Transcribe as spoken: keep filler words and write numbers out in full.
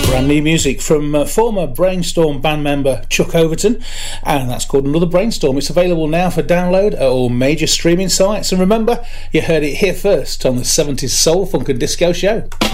Brand new music from uh, former Brainstorm band member Chuck Overton, and that's called Another Brainstorm. It's available now for download at all major streaming sites, and remember, you heard it here first on the seventies Soul, Funk and Disco Show.